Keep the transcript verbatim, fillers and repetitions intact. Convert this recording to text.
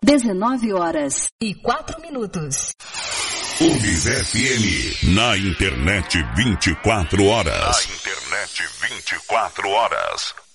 dezenove horas e quatro minutos. Urbis F M, na internet vinte e quatro horas. Na internet vinte e quatro horas.